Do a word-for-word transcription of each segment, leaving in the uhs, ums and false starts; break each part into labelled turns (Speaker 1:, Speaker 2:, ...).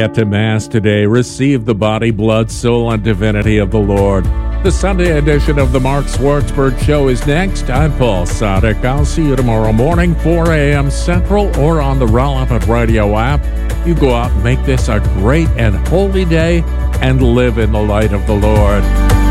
Speaker 1: Get to Mass today. Receive the body, blood, soul, and divinity of the Lord. The Sunday edition of the Mark Swartzberg Show is next. I'm Paul Sadek. I'll see you tomorrow morning, four a.m. Central, or on the Relevant Radio app. You go out and make this a great and holy day and live in the light of the Lord.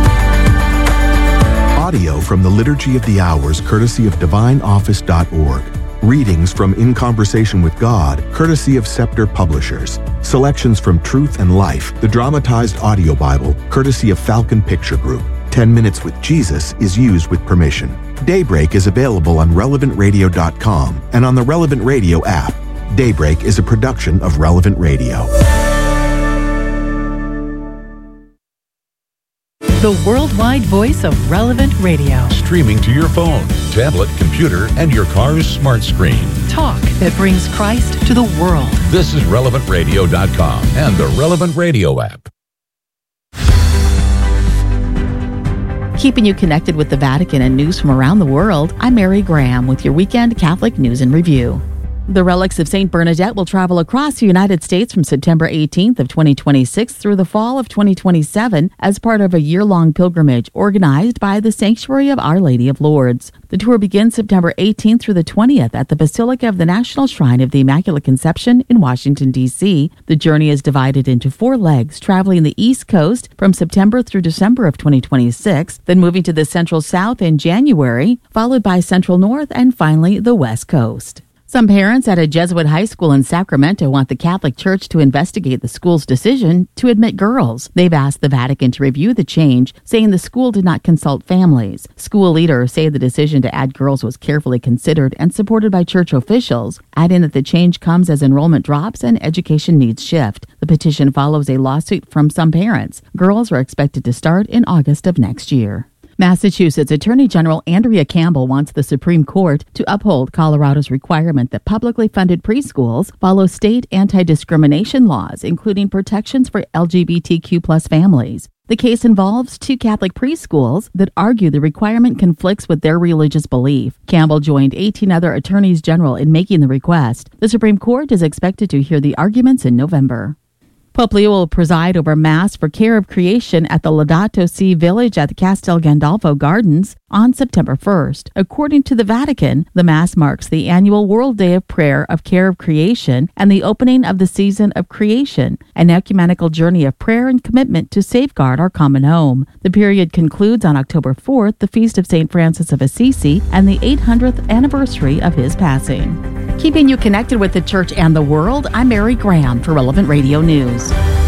Speaker 2: Audio from the Liturgy of the Hours, courtesy of divine office dot org. Readings from In Conversation with God, courtesy of Scepter Publishers. Selections from Truth and Life, the dramatized audio Bible, courtesy of Falcon Picture Group. Ten Minutes with Jesus is used with permission. Daybreak is available on relevant radio dot com and on the Relevant Radio app. Daybreak is a production of Relevant Radio.
Speaker 3: The worldwide voice of Relevant Radio.
Speaker 4: Streaming to your phone, tablet, computer, and your car's smart screen.
Speaker 3: Talk that brings Christ to the world.
Speaker 4: This is relevant radio dot com and the Relevant Radio app.
Speaker 5: Keeping you connected with the Vatican and news from around the world, I'm Mary Graham with your weekend Catholic News and Review. The relics of Saint Bernadette will travel across the United States from September eighteenth of twenty twenty-six through the fall of twenty twenty-seven as part of a year-long pilgrimage organized by the Sanctuary of Our Lady of Lourdes. The tour begins September eighteenth through the twentieth at the Basilica of the National Shrine of the Immaculate Conception in Washington, D C The journey is divided into four legs, traveling the East Coast from September through December of twenty twenty-six, then moving to the Central South in January, followed by Central North, and finally the West Coast. Some parents at a Jesuit high school in Sacramento want the Catholic Church to investigate the school's decision to admit girls. They've asked the Vatican to review the change, saying the school did not consult families. School leaders say the decision to add girls was carefully considered and supported by church officials, adding that the change comes as enrollment drops and education needs shift. The petition follows a lawsuit from some parents. Girls are expected to start in August of next year. Massachusetts Attorney General Andrea Campbell wants the Supreme Court to uphold Colorado's requirement that publicly funded preschools follow state anti-discrimination laws, including protections for L G B T Q plus families. The case involves two Catholic preschools that argue the requirement conflicts with their religious belief. Campbell joined eighteen other attorneys general in making the request. The Supreme Court is expected to hear the arguments in November. Pope Leo will preside over Mass for Care of Creation at the Laudato Si Village at the Castel Gandolfo Gardens on September first. According to the Vatican, the Mass marks the annual World Day of Prayer of Care of Creation and the opening of the season of creation, an ecumenical journey of prayer and commitment to safeguard our common home. The period concludes on October fourth, the feast of Saint Francis of Assisi, and the eight hundredth anniversary of his passing. Keeping you connected with the Church and the world, I'm Mary Graham for Relevant Radio News.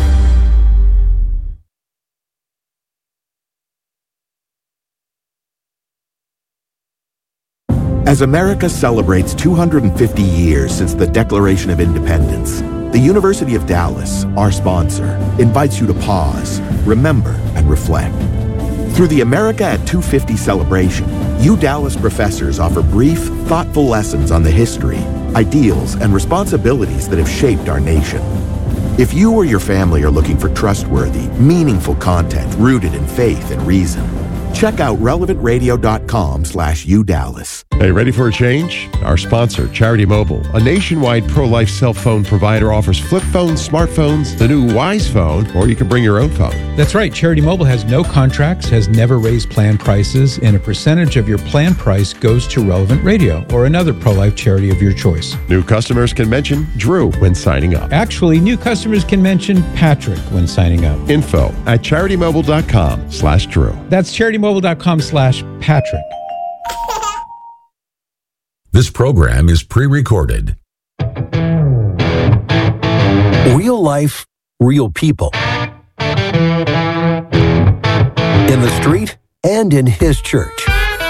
Speaker 2: As America celebrates two hundred fifty years since the Declaration of Independence, the University of Dallas, our sponsor, invites you to pause, remember, and reflect. Through the America at two fifty celebration, U Dallas professors offer brief, thoughtful lessons on the history, ideals, and responsibilities that have shaped our nation. If you or your family are looking for trustworthy, meaningful content rooted in faith and reason, check out relevant radio dot com slash U Dallas.
Speaker 6: Hey, ready for a change? Our sponsor, Charity Mobile, a nationwide pro-life cell phone provider, offers flip phones, smartphones, the new Wise phone, or you can bring your own phone.
Speaker 7: That's right. Charity Mobile has no contracts, has never raised plan prices, and a percentage of your plan price goes to Relevant Radio or another pro-life charity of your choice.
Speaker 6: New customers can mention Drew when signing up.
Speaker 7: Actually, new customers can mention Patrick when signing up.
Speaker 6: Info at charity mobile dot com slash Drew.
Speaker 7: That's charity mobile dot com slash Patrick.
Speaker 4: This program is pre-recorded.
Speaker 8: Real life, real people. In the street and in his church.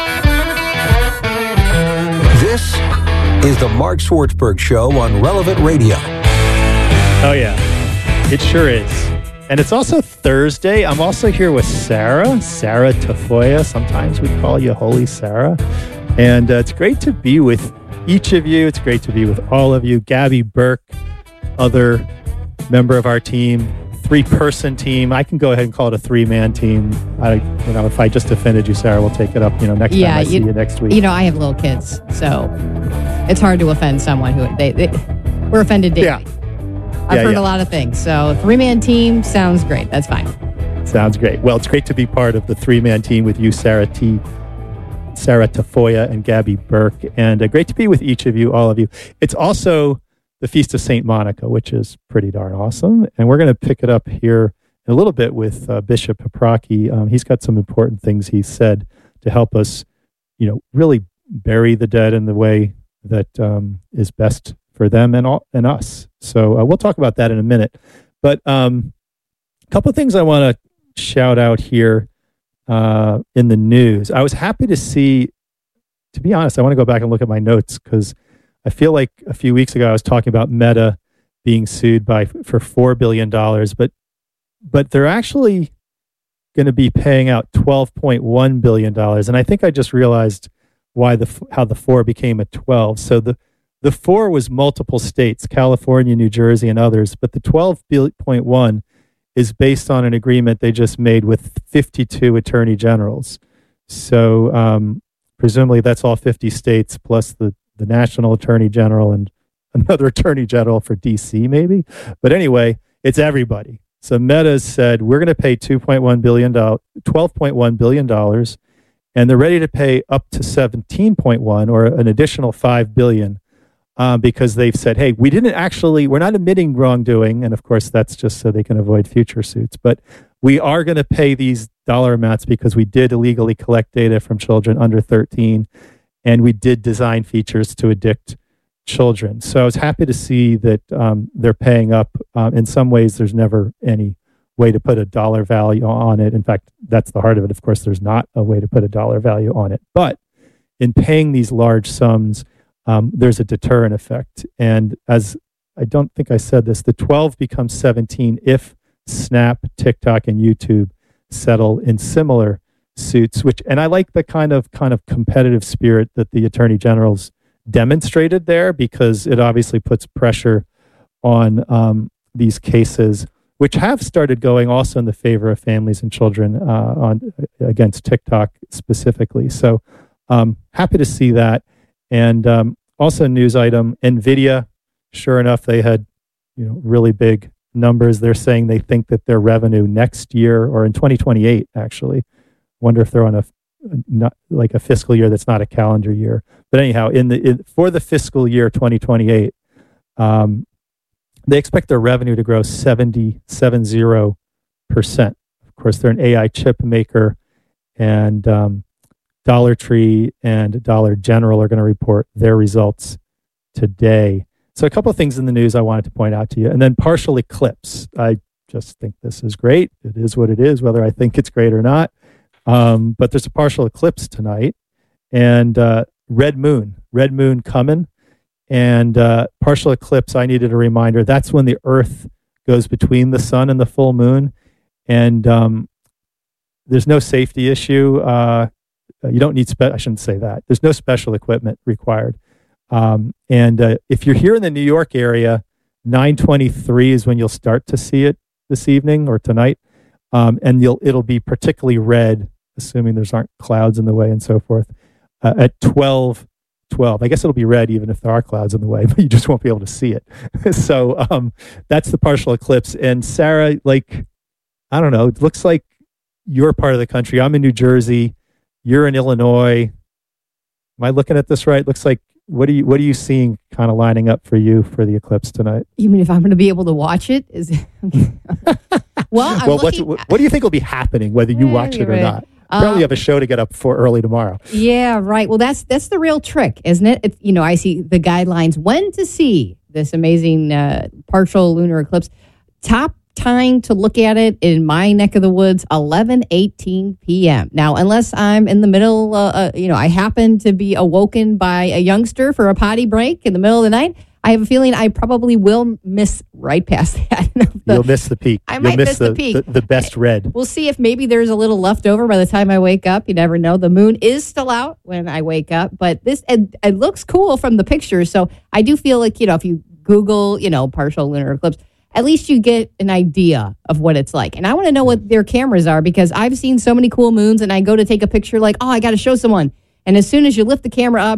Speaker 8: This is the Mark Swartzberg Show on Relevant Radio.
Speaker 9: Oh, yeah. It sure is. And it's also Thursday. I'm also here with Sarah, Sarah Tafoya. Sometimes we call you Holy Sarah. And uh, it's great to be with each of you. It's great to be with all of you. Gabby Burke, other member of our team, three-person team. I can go ahead and call it a three-man team. I, you know, if I just offended you, Sarah, we'll take it up. You know, next
Speaker 10: yeah,
Speaker 9: time I
Speaker 10: you,
Speaker 9: see you next week.
Speaker 10: You know, I have little kids, so it's hard to offend someone who they, they we're offended daily.
Speaker 9: Yeah.
Speaker 10: I've
Speaker 9: Yeah,
Speaker 10: heard
Speaker 9: yeah.
Speaker 10: a lot of things. So three-man team sounds great. That's fine.
Speaker 9: Sounds great. Well, it's great to be part of the three-man team with you, Sarah T. Sarah Tafoya and Gabby Burke. And uh, great to be with each of you, all of you. It's also the Feast of Saint Monica, which is pretty darn awesome. And we're going to pick it up here in a little bit with uh, Bishop Paprocki. Um, he's got some important things he said to help us, you know, really bury the dead in the way that um, is best for them and all, and us. So uh, we'll talk about that in a minute. But um, a couple of things I want to shout out here uh, in the news. I was happy to see, to be honest, I want to go back and look at my notes because I feel like a few weeks ago I was talking about Meta being sued by for four billion dollars, but but they're actually going to be paying out twelve point one billion dollars. And I think I just realized why the how the four became a twelve. So the The four was multiple states, California, New Jersey, and others, but the twelve point one is based on an agreement they just made with fifty-two attorney generals. So um, presumably that's all fifty states plus the, the national attorney general and another attorney general for D C maybe. But anyway, it's everybody. So Meta said, we're going to pay two point one billion dollars, twelve point one billion dollars, and they're ready to pay up to seventeen point one or an additional five billion dollars. Um, because they've said, hey, we didn't actually, we're not admitting wrongdoing. And of course, that's just so they can avoid future suits. But we are going to pay these dollar amounts because we did illegally collect data from children under thirteen. And we did design features to addict children. So I was happy to see that um, they're paying up. Um, in some ways, there's never any way to put a dollar value on it. In fact, that's the heart of it. Of course, there's not a way to put a dollar value on it. But in paying these large sums, Um, there's a deterrent effect. And as I don't think I said this, the twelve becomes seventeen if Snap, TikTok, and YouTube settle in similar suits, which, and I like the kind of kind of competitive spirit that the attorney generals demonstrated there because it obviously puts pressure on um, these cases, which have started going also in the favor of families and children uh, on against TikTok specifically. So um, happy to see that. And um, also news item, NVIDIA, sure enough, they had you know really big numbers. They're saying they think that their revenue next year or in twenty twenty-eight, actually, wonder if they're on a not like a fiscal year that's not a calendar year. But anyhow, in the in, for the fiscal year twenty twenty-eight, um, they expect their revenue to grow seventy-seven percent. Of course, they're an A I chip maker, and um, Dollar Tree and Dollar General are going to report their results today. So a couple of things in the news I wanted to point out to you. And then partial eclipse. I just think this is great. It is what it is, whether I think it's great or not. Um, but there's a partial eclipse tonight. And uh, red moon. Red moon coming. And uh, partial eclipse, I needed a reminder. That's when the Earth goes between the sun and the full moon. And um, there's no safety issue. Uh, You don't need, spe- I shouldn't say that. There's no special equipment required. Um, and uh, if you're here in the New York area, nine twenty-three is when you'll start to see it this evening or tonight. Um, and you'll it'll be particularly red, assuming there's aren't clouds in the way and so forth, uh, at twelve twelve. I guess it'll be red even if there are clouds in the way, but you just won't be able to see it. So um, that's the partial eclipse. And Sarah, like, I don't know, it looks like your part of the country. I'm in New Jersey. You're in Illinois. Am I looking at this right? Looks like, what are you, what are you seeing kind of lining up for you for the eclipse tonight?
Speaker 10: You mean if I'm going to be able to watch it? Is well, I'm
Speaker 9: well
Speaker 10: looking,
Speaker 9: what, what do you think will be happening, whether you watch it or not? Apparently
Speaker 10: um,
Speaker 9: you have a show to get up for early tomorrow.
Speaker 10: Yeah, right. Well, that's that's the real trick, isn't it? It's, you know, I see the guidelines when to see this amazing uh, partial lunar eclipse. Top time to look at it in my neck of the woods, eleven eighteen p.m. Now, unless I'm in the middle, uh, uh, you know, I happen to be awoken by a youngster for a potty break in the middle of the night, I have a feeling I probably will miss right past that. the,
Speaker 9: You'll miss the peak.
Speaker 10: I
Speaker 9: You'll
Speaker 10: might
Speaker 9: miss,
Speaker 10: miss
Speaker 9: the,
Speaker 10: the peak.
Speaker 9: The, the best red.
Speaker 10: We'll see if maybe there's a little left over by the time I wake up. You never know. The moon is still out when I wake up, but this it, it looks cool from the pictures. So I do feel like, you know, if you Google, you know, partial lunar eclipse, at least you get an idea of what it's like. And I want to know what their cameras are because I've seen so many cool moons and I go to take a picture like, oh, I got to show someone. And as soon as you lift the camera up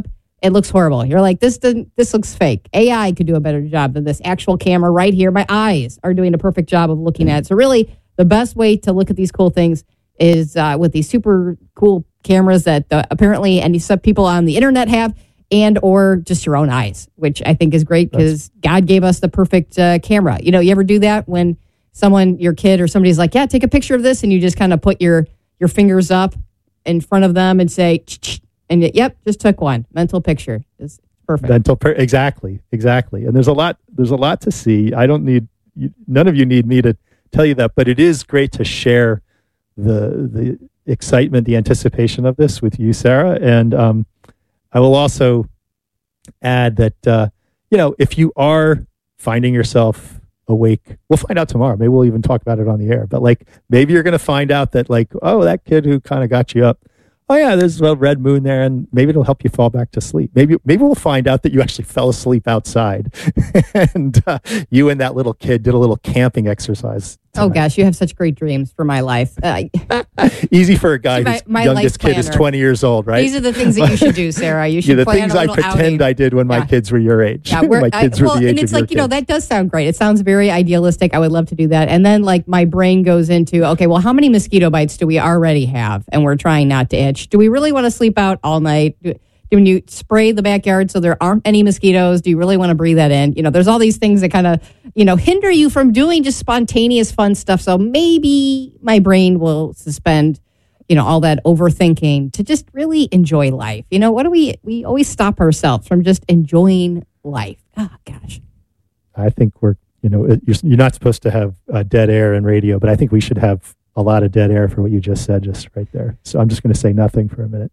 Speaker 10: it looks horrible. You're like, this doesn't, this looks fake. A I could do a better job than this actual camera right here. My eyes are doing a perfect job of looking at it. So really, the best way to look at these cool things is uh, with these super cool cameras that uh, apparently and some people on the internet have, and or just your own eyes, which I think is great because God gave us the perfect uh, camera. You know, you ever do that when someone, your kid or somebody's like, yeah, take a picture of this, and you just kind of put your your fingers up in front of them and say, Ch-ch-. and you, yep, just took one mental picture. It's perfect.
Speaker 9: Mental, per- exactly, exactly. And there's a lot, there's a lot to see. I don't need, you, none of you need me to tell you that, but it is great to share the the excitement, the anticipation of this with you, Sarah. And um, I will also add that, uh, you know, if you are finding yourself awake, we'll find out tomorrow. Maybe we'll even talk about it on the air. But like, maybe you're going to find out that like, oh, that kid who kind of got you up, oh yeah, there's a red moon there, and maybe it'll help you fall back to sleep. Maybe maybe we'll find out that you actually fell asleep outside, and uh, you and that little kid did a little camping exercise tonight.
Speaker 10: Oh gosh, you have such great dreams for my life. Uh,
Speaker 9: Easy for a guy
Speaker 10: my,
Speaker 9: whose
Speaker 10: my
Speaker 9: youngest kid is twenty years old, right?
Speaker 10: These are the things that you should do, Sarah. You should
Speaker 9: yeah, the
Speaker 10: plan
Speaker 9: things
Speaker 10: a
Speaker 9: I
Speaker 10: little
Speaker 9: pretend
Speaker 10: outing.
Speaker 9: I did when my
Speaker 10: yeah.
Speaker 9: kids were your age.
Speaker 10: Yeah,
Speaker 9: my kids
Speaker 10: I,
Speaker 9: were
Speaker 10: well,
Speaker 9: the age
Speaker 10: and it's
Speaker 9: of your
Speaker 10: like, you know,
Speaker 9: kids.
Speaker 10: that does sound great. It sounds very idealistic. I would love to do that. And then like my brain goes into, okay, well, how many mosquito bites do we already have? And we're trying not to itch. Do we really want to sleep out all night? Do, when you spray the backyard so there aren't any mosquitoes, do you really want to breathe that in? You know, there's all these things that kind of, you know, hinder you from doing just spontaneous fun stuff. So maybe my brain will suspend, you know, all that overthinking to just really enjoy life. You know, what do we, we always stop ourselves from just enjoying life. Oh, gosh.
Speaker 9: I think we're, you know, you're, you're not supposed to have uh, dead air in radio, but I think we should have a lot of dead air for what you just said just right there. So I'm just going to say nothing for a minute.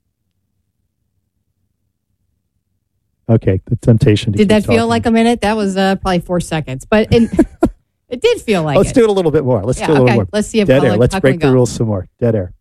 Speaker 9: Okay, the temptation to
Speaker 10: Did
Speaker 9: keep
Speaker 10: that feel
Speaker 9: talking.
Speaker 10: like a minute? That was uh, probably four seconds, but it, it did feel like
Speaker 9: Let's
Speaker 10: it.
Speaker 9: do it a little bit more. Let's
Speaker 10: Yeah,
Speaker 9: do it a little
Speaker 10: okay.
Speaker 9: more.
Speaker 10: Let's see if
Speaker 9: dead
Speaker 10: how
Speaker 9: air.
Speaker 10: long-
Speaker 9: Let's
Speaker 10: how can we
Speaker 9: break the
Speaker 10: go?
Speaker 9: rules some more. Dead air.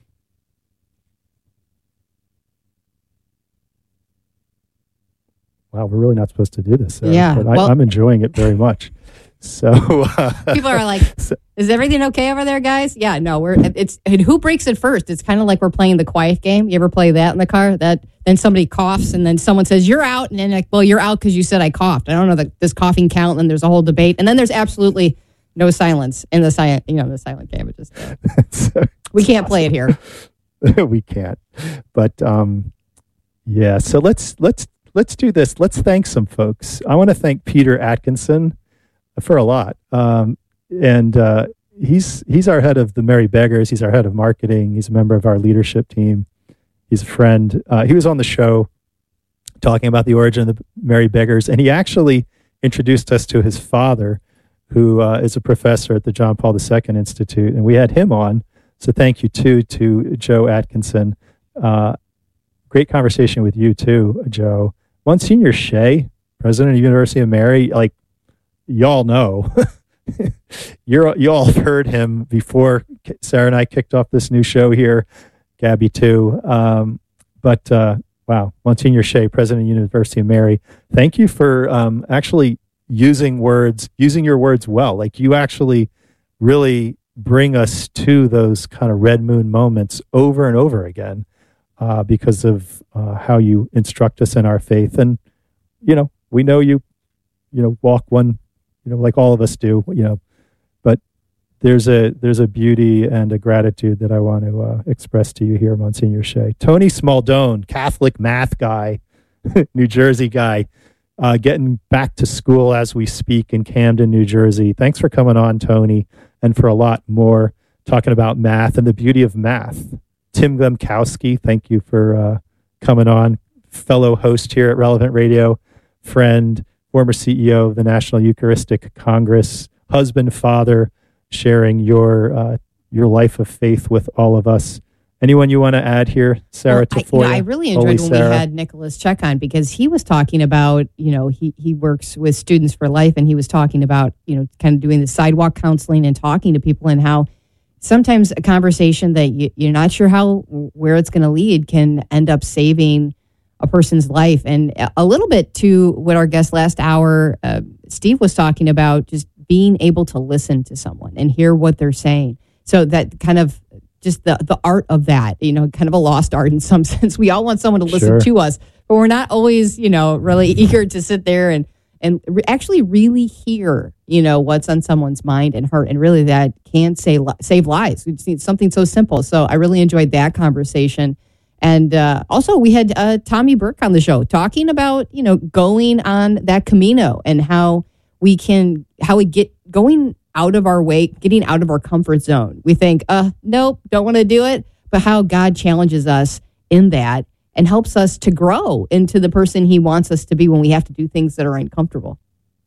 Speaker 9: Wow, we're really not supposed to do this, Sarah,
Speaker 10: Yeah,
Speaker 9: but I,
Speaker 10: well-
Speaker 9: I'm enjoying it very much. So uh,
Speaker 10: People are like, "Is everything okay over there, guys?" Yeah, no, we're it's and who breaks it first? It's kind of like we're playing the quiet game. You ever play that in the car? That then somebody coughs and then someone says you're out, and then like, well, you're out because you said I coughed. I don't know that this coughing count, and there's a whole debate, and then there's absolutely no silence in the silent, you know, the silent game. It just uh,
Speaker 9: so,
Speaker 10: we can't play it here.
Speaker 9: we can't. But um, yeah, so let's let's let's do this. Let's thank some folks. I want to thank Peter Atkinson for a lot. Um, and uh, he's he's our head of the Merry Beggars. He's our head of marketing. He's a member of our leadership team. He's a friend. Uh, he was on the show talking about the origin of the Merry Beggars, and he actually introduced us to his father, who uh, is a professor at the John Paul the Second Institute, and we had him on. So thank you, too, to Joe Atkinson. Uh, great conversation with you, too, Joe. Monsignor Shea, president of the University of Mary, like, y'all know, you're y'all have heard him before Sarah and I kicked off this new show here, Gabby too. Um, but uh, wow, Monsignor Shea, president of the University of Mary, thank you for um, actually using words, using your words well. Like you actually really bring us to those kind of red moon moments over and over again uh, because of uh, how you instruct us in our faith. And, you know, we know you, you know, walk one, you know, like all of us do, you know, but there's a there's a beauty and a gratitude that I want to uh, express to you here, Monsignor Shea. Tony Smaldone, Catholic math guy, New Jersey guy, uh, getting back to school as we speak in Camden, New Jersey. Thanks for coming on, Tony, and for a lot more, talking about math and the beauty of math. Tim Glemkowski, thank you for uh, coming on, fellow host here at Relevant Radio, friend, former C E O of the National Eucharistic Congress, husband, father, sharing your uh, your life of faith with all of us. Anyone you want to add here, Sarah
Speaker 10: Well, I,
Speaker 9: Tafoya?
Speaker 10: you know, I really enjoyed
Speaker 9: Holy
Speaker 10: when
Speaker 9: Sarah.
Speaker 10: we had Nicholas Check on because he was talking about, you know, he, he works with Students for Life, and he was talking about, you know, kind of doing the sidewalk counseling and talking to people, and how sometimes a conversation that you, you're not sure how, where it's going to lead can end up saving a person's life. And a little bit to what our guest last hour, uh, Steve, was talking about, just being able to listen to someone and hear what they're saying. So that kind of just the, the art of that, you know, kind of a lost art in some sense. We all want someone to listen
Speaker 9: Sure.
Speaker 10: to us, but we're not always, you know, really eager to sit there and, and re- actually really hear, you know, what's on someone's mind and heart. And really that can say, save lives. We've seen something so simple. So I really enjoyed that conversation. And uh, also we had uh, Tommy Burke on the show talking about, you know, going on that Camino and how we can, how we get going out of our way, getting out of our comfort zone. We think, uh, nope, don't want to do it. But how God challenges us in that and helps us to grow into the person he wants us to be when we have to do things that are uncomfortable.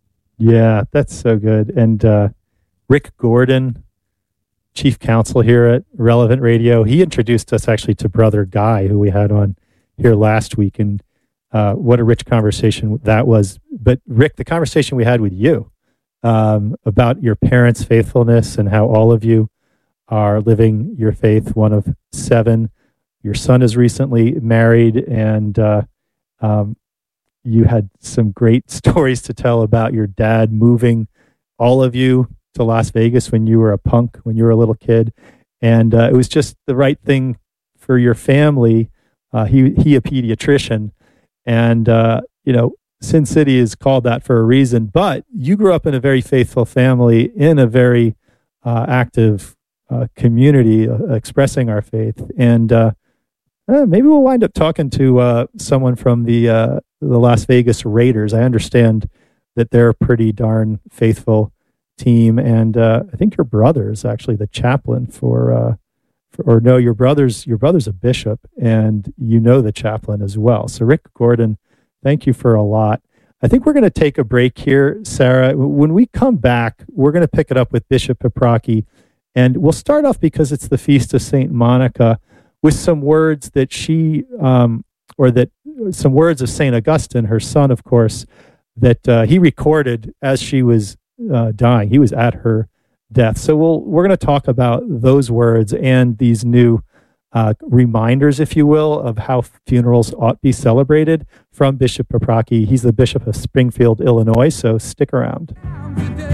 Speaker 9: Yeah, that's so good. And uh, Rick Gordon, chief counsel here at Relevant Radio, he introduced us actually to Brother Guy, who we had on here last week. And uh, what a rich conversation that was. But Rick, the conversation we had with you um, about your parents' faithfulness and how all of you are living your faith, one of seven. Your son is recently married, and uh, um, you had some great stories to tell about your dad moving all of you to Las Vegas when you were a punk, when you were a little kid. And uh, it was just the right thing for your family. Uh, he, he a pediatrician, and, uh, you know, Sin City is called that for a reason, but you grew up in a very faithful family in a very uh, active uh, community uh, expressing our faith. And, uh, Uh, maybe we'll wind up talking to uh, someone from the uh, the Las Vegas Raiders. I understand that they're a pretty darn faithful team, and uh, I think your brother is actually the chaplain for, uh, for, or no, your brother's your brother's a bishop, and you know the chaplain as well. So Rick Gordon, thank you for a lot. I think we're going to take a break here, Sarah. When we come back, we're going to pick it up with Bishop Paprocki, and we'll start off because it's the Feast of Saint Monica, with some words that she, um, or that some words of Saint Augustine, her son, of course, that uh, he recorded as she was uh, dying. He was at her death. So we'll, we're going to talk about those words and these new uh, reminders, if you will, of how funerals ought to be celebrated from Bishop Paprocki. He's the Bishop of Springfield, Illinois, so stick around.